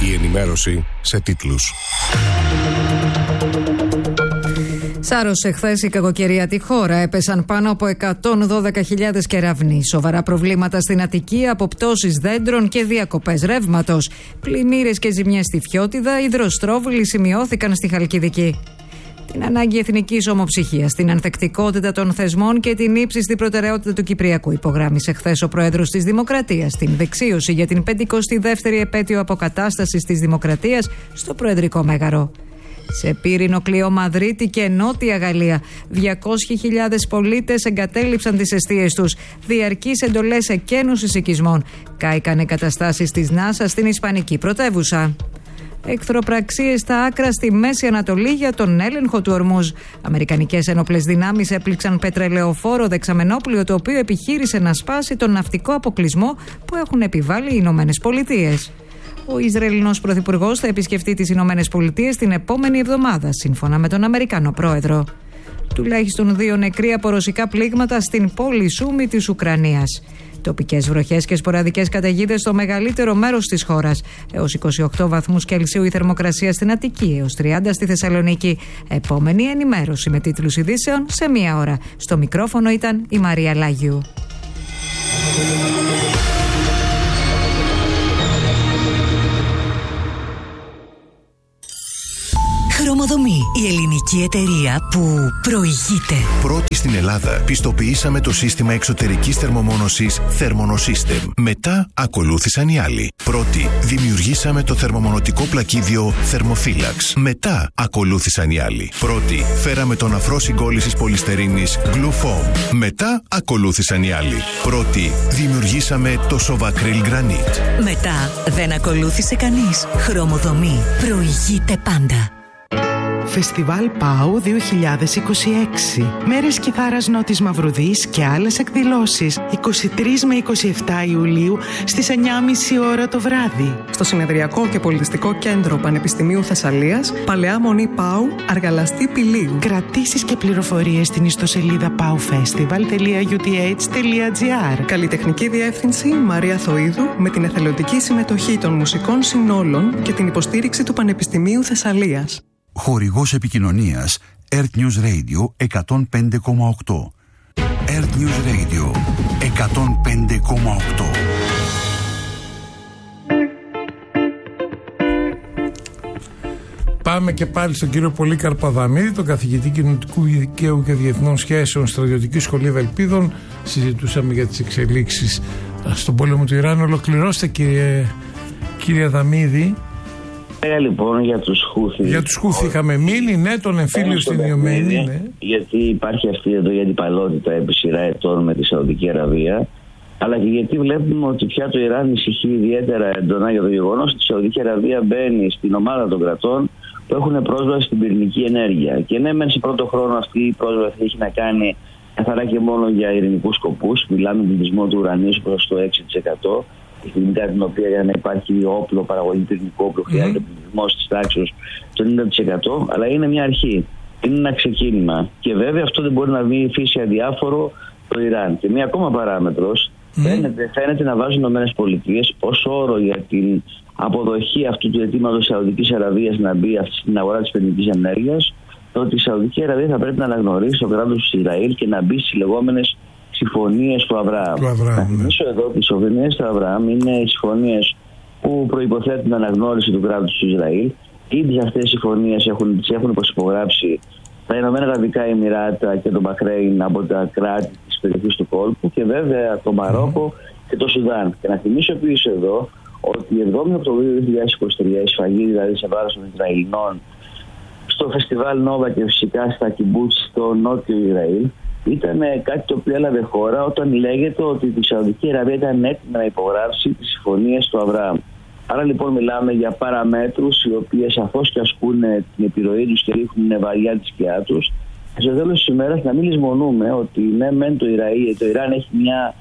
Η ενημέρωση σε τίτλους. Σάρωσε χθες η κακοκαιρία τη χώρα. Έπεσαν πάνω από 112.000 κεραυνοί. Σοβαρά προβλήματα στην Αττική, αποπτώσεις δέντρων και διακοπές ρεύματος. Πλημμύρες και ζημιές στη Φιώτιδα, υδροστρόβιλοι σημειώθηκαν στη Χαλκιδική. Την ανάγκη εθνικής ομοψυχίας, την ανθεκτικότητα των θεσμών και την ύψιστη προτεραιότητα του Κυπριακού υπογράμμισε χθες ο Πρόεδρος της Δημοκρατίας στην δεξίωση για την 52η επέτειο αποκατάστασης της Δημοκρατίας στο Προεδρικό Μέγαρο. Σε πύρινο κλειό Μαδρίτη και Νότια Γαλλία, 200.000 πολίτες εγκατέλειψαν τις εστίες τους. Διαρκείς εντολές εκένωσης οικισμών. Κάηκαν εγκαταστάσεις της NASA στην Ισπανική πρωτεύουσα. Εχθροπραξίες στα άκρα στη Μέση Ανατολή για τον έλεγχο του Ορμούζ. Αμερικανικές ένοπλες δυνάμεις έπληξαν πετρελαιοφόρο δεξαμενόπλιο, το οποίο επιχείρησε να σπάσει τον ναυτικό αποκλεισμό που έχουν επιβάλει οι Ηνωμένες Πολιτείες. Ο Ισραηλινός Πρωθυπουργός θα επισκεφτεί τις Ηνωμένες Πολιτείες την επόμενη εβδομάδα, σύμφωνα με τον Αμερικανό Πρόεδρο. Τουλάχιστον 2 νεκροί από ρωσικά πλήγματα στην πόλη Σούμι της Ουκρανίας. Τοπικές βροχές και σποραδικές καταιγίδες στο μεγαλύτερο μέρος της χώρας. Έως 28 βαθμούς Κελσίου η θερμοκρασία στην Αττική, έως 30 στη Θεσσαλονίκη. Επόμενη ενημέρωση με τίτλους ειδήσεων σε 1 ώρα. Στο μικρόφωνο ήταν η Μαρία Λάγιου. Χρωμοδομή, η ελληνική εταιρεία που προηγείται. Πρώτη στην Ελλάδα πιστοποιήσαμε το σύστημα εξωτερικής θερμομόνωσης Thermonosystem. Μετά ακολούθησαν οι άλλοι. Πρώτη δημιουργήσαμε το θερμομονωτικό πλακίδιο Thermophilax. Μετά ακολούθησαν οι άλλοι. Πρώτη φέραμε τον αφρό συγκόλλησης πολυστερίνης Glufoam. Μετά ακολούθησαν οι άλλοι. Πρώτη δημιουργήσαμε το Sovacryl Granite. Μετά δεν ακολούθησε κανείς. Χρωμοδομή προηγείται πάντα. Φεστιβάλ ΠΑΟ 2026. Μέρες Κιθάρας Νότης Μαυρουδής και άλλες εκδηλώσεις 23 με 27 Ιουλίου στις 9.30 ώρα το βράδυ. Στο Συνεδριακό και Πολιτιστικό Κέντρο Πανεπιστημίου Θεσσαλίας, Παλαιά Μονή ΠΑΟ, Αργαλαστή Πηλίου. Κρατήσεις και πληροφορίες στην ιστοσελίδα paofestival.uth.gr. Καλλιτεχνική Διεύθυνση Μαρία Θοΐδου, με την εθελοντική συμμετοχή των μουσικών συνόλων και την υποστήριξη του Πανεπιστημίου Θεσσαλίας. Χορηγός επικοινωνίας Earth News Radio 105,8. Earth News Radio 105,8. Πάμε και πάλι στον κύριο Πολύκαρπο Αδαμίδη, τον καθηγητή κοινωνικού δικαίου και διεθνών σχέσεων Στρατιωτική Σχολή Ευελπίδων. Συζητούσαμε για τις εξελίξεις στον πόλεμο του Ιράν. Ολοκληρώστε, κύριε Αδαμίδη. Λοιπόν, για τους Χούθι. Για τους Χούθι είχαμε μείνει, ναι, τον εμφύλιο στην Ιεμένη. Ναι. Γιατί υπάρχει αυτή εδώ η αντιπαλότητα επί σειρά ετών με τη Σαουδική Αραβία. Αλλά και γιατί βλέπουμε ότι πια το Ιράν ησυχεί ιδιαίτερα έντονα για το γεγονός ότι η Σαουδική Αραβία μπαίνει στην ομάδα των κρατών που έχουν πρόσβαση στην πυρηνική ενέργεια. Και ναι, μεν σε πρώτο χρόνο αυτή η πρόσβαση έχει να κάνει καθαρά και μόνο για ειρηνικούς σκοπούς. Μιλάμε για τον πληθυσμό του ουρανίου προς το 6%. Τη στιγμή κατά την οποία για να υπάρχει όπλο, παραγωγή πυρηνικού όπλου, χρειάζεται πληθυσμό τη τάξη του 90%. Αλλά είναι μια αρχή. Είναι ένα ξεκίνημα. Και βέβαια αυτό δεν μπορεί να βγει φύση αδιάφορο το Ιράν. Και μια ακόμα παράμετρος φαίνεται να βάζουν οι ΗΠΑ ως όρο για την αποδοχή αυτού του αιτήματος της Σαουδικής Αραβίας να μπει στην αγορά της πυρηνικής ενέργειας, ότι η Σαουδική Αραβία θα πρέπει να αναγνωρίσει το κράτος του Ισραήλ και να μπει στις λεγόμενες συμφωνίες του Αβραάμ. Να θυμίσω εδώ ότι οι συμφωνίες του Αβραάμ είναι οι συμφωνίες που προϋποθέτουν την αναγνώριση του κράτους του Ισραήλ. Ήδη αυτές οι συμφωνίες τις έχουν προσυπογράψει τα Ηνωμένα Αραβικά Εμιράτα και το Μπαχρέιν από τα κράτη της περιοχής του κόλπου και βέβαια το Μαρόκο και το Σουδάν. Και να θυμίσω επίσης εδώ ότι η 7η Οκτωβρίου 2023 η σφαγή δηλαδή σε βάρος των Ισραηλινών στο φεστιβάλ Νόβα και φυσικά στα κιμπούτς στο νότιο Ισραήλ ήταν κάτι το οποίο έλαβε χώρα όταν λέγεται ότι η Σαουδική Αραβία ήταν έτοιμη να υπογράψει τις συμφωνίες του Αβραάμ. Άρα λοιπόν μιλάμε για παραμέτρους οι οποίες σαφώς και ασκούν την επιρροή τους και ρίχνουν βαριά τη σκιά τους. Στο τέλος της ημέρας να μην λησμονούμε ότι ναι μεν το Ιράν έχει μια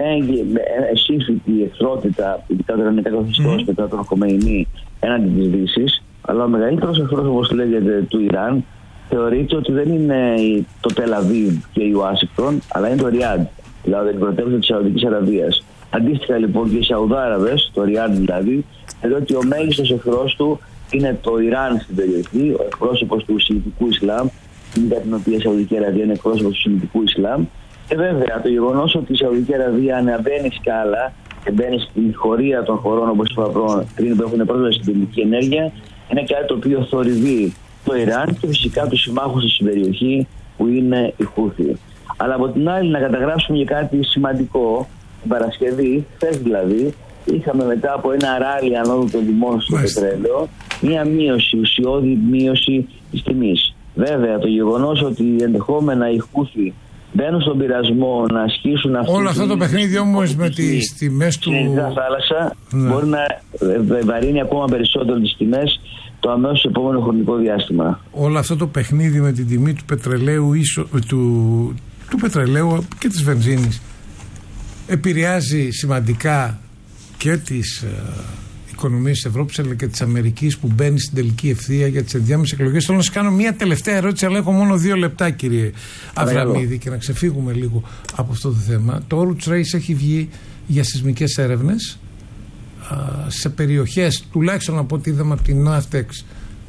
σύμφυτη εχθρότητα, ειδικά το ιρανικά καθεστώς μετά τον Χομεϊνί έναντι της Δύσης, αλλά ο μεγαλύτερος εχθρός, όπως λέγεται, του Ιράν θεωρείται ότι δεν είναι το Τελαβίβ και η Ουάσιγκτον, αλλά είναι το Ριάντ, δηλαδή την πρωτεύουσα της Σαουδικής Αραβίας. Αντίστοιχα λοιπόν και οι Σαουδάραβες, το Ριάντ δηλαδή, διότι ο μέγιστος εχθρός του είναι το Ιράν στην περιοχή, ο εκπρόσωπος του Σουννιτικού Ισλάμ, κατά την οποία η Σαουδική Αραβία είναι εκπρόσωπος του Σουννιτικού Ισλάμ. Και βέβαια το γεγονός ότι η Σαουδική Αραβία αναβαίνει σκάλα και μπαίνει στην χωρία των χωρών, όπως είπα πριν, που έχουν πρόσβαση στην πυρηνική ενέργεια, είναι κάτι το οποίο θορυβεί το Ιράν και φυσικά τους συμμάχους στην περιοχή που είναι οι Χούθι. Αλλά από την άλλη, να καταγράψουμε και κάτι σημαντικό. Την Παρασκευή, χθες δηλαδή, είχαμε μετά από ένα ράλι ανόδου των τιμών στο πετρέλαιο μία μείωση, ουσιώδη μείωση της τιμής. Βέβαια, το γεγονός ότι ενδεχόμενα οι Χούθι μπαίνουν στον πειρασμό να ασκήσουν όλο αυτό το παιχνίδι όμως με τις τιμές του θάλασσα μπορεί να βαρύνει ακόμα περισσότερο τις τιμές το αμέσως επόμενο χρονικό διάστημα. Όλο αυτό το παιχνίδι με την τιμή του πετρελαίου, του πετρελαίου και της βενζίνης επηρεάζει σημαντικά και τις οικονομίες της Ευρώπης αλλά και της Αμερικής που μπαίνει στην τελική ευθεία για τις ενδιάμεσες εκλογές. Θέλω να σας κάνω μια τελευταία ερώτηση, αλλά έχω μόνο 2 λεπτά, κύριε Αβραμίδη, και να ξεφύγουμε λίγο από αυτό το θέμα. Το Oruç Reis έχει βγει για σεισμικές έρευνες σε περιοχές, τουλάχιστον από ό,τι είδαμε από την Navtex,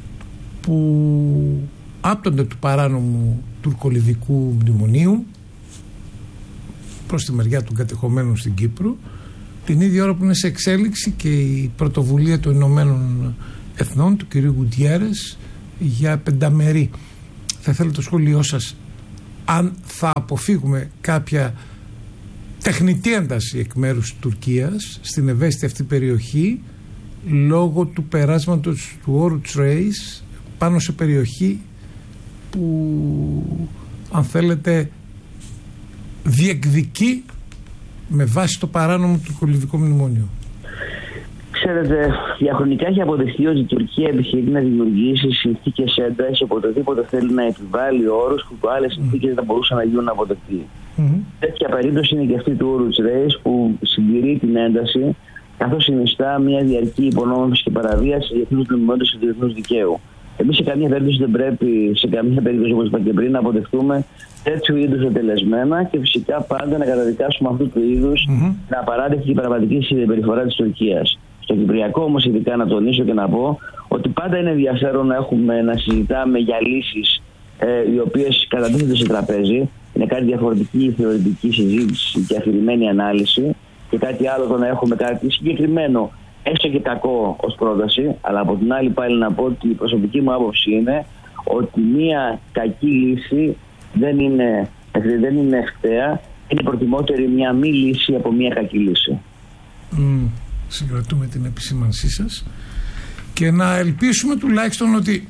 που άπτονται του παράνομου τουρκολιβικού μνημονίου προς τη μεριά των κατεχομένων στην Κύπρο, την ίδια ώρα που είναι σε εξέλιξη και η πρωτοβουλία των Ηνωμένων Εθνών του κ. Γκουτιέρες για πενταμερή. Θα ήθελα το σχόλιο σας αν θα αποφύγουμε κάποια τεχνητή ένταση εκ μέρους της Τουρκίας στην ευαίσθητη αυτή περιοχή λόγω του περάσματος του Oruç Reis πάνω σε περιοχή που, αν θέλετε, διεκδικεί με βάση το παράνομο τουρκολιβικό μνημόνιο. Ξέρετε, διαχρονικά έχει αποδεχτεί ότι η Τουρκία επιχειρεί να δημιουργήσει συνθήκες έντασης οποτεδήποτε θέλει να επιβάλλει όρους που άλλες συνθήκες δεν θα μπορούσαν να γίνουν αποδεκτοί. Τέτοια περίπτωση είναι και αυτή του Oruç Reis που συντηρεί την ένταση, καθώς συνιστά μια διαρκή υπονόμευση και παραβίαση διεθνούς νομιμότητας και διεθνούς δικαίου. Εμείς σε καμία περίπτωση δεν πρέπει, σε καμία περίπτωση, όπως είπα και πριν, να αποδεχτούμε τέτοιου είδους τελεσμένα και φυσικά πάντα να καταδικάσουμε αυτού του είδους την απαράδεκτη και πραγματική συμπεριφορά της Τουρκίας. Στο Κυπριακό όμως, ειδικά να τονίσω και να πω ότι πάντα είναι ενδιαφέρον να συζητάμε για λύσεις οι οποίες κατατίθενται σε τραπέζι. Είναι κάτι διαφορετική η θεωρητική συζήτηση και αφηρημένη ανάλυση, και κάτι άλλο το να έχουμε κάτι συγκεκριμένο, έστω και κακό ως πρόταση. Αλλά από την άλλη πάλι να πω ότι η προσωπική μου άποψη είναι ότι μια κακή λύση δεν είναι ευκταία. Είναι προτιμότερη μια μη λύση από μια κακή λύση. Συγκρατούμε την επισήμανσή σας και να ελπίσουμε τουλάχιστον ότι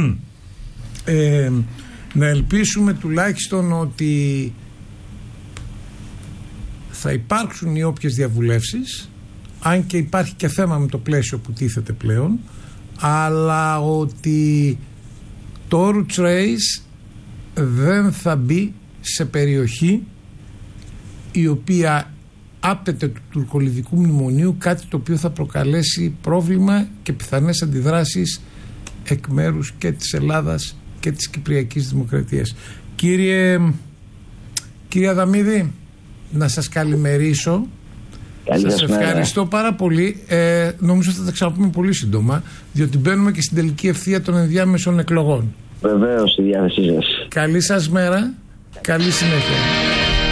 θα υπάρξουν οι όποιες διαβουλεύσεις, αν και υπάρχει και θέμα με το πλαίσιο που τίθεται πλέον, αλλά ότι το Oruç Reis δεν θα μπει σε περιοχή η οποία άπτεται του τουρκολιβικού μνημονίου, κάτι το οποίο θα προκαλέσει πρόβλημα και πιθανές αντιδράσεις εκ μέρους και της Ελλάδας και της Κυπριακής Δημοκρατίας. Κύριε Αδαμίδη, να σας καλημερίσω. Σας ευχαριστώ πάρα πολύ. Νομίζω θα τα ξαναπούμε πολύ σύντομα, διότι μπαίνουμε και στην τελική ευθεία των ενδιάμεσων εκλογών. Βεβαίως, στη διάθεσή σας. Καλή σας μέρα, καλή συνέχεια.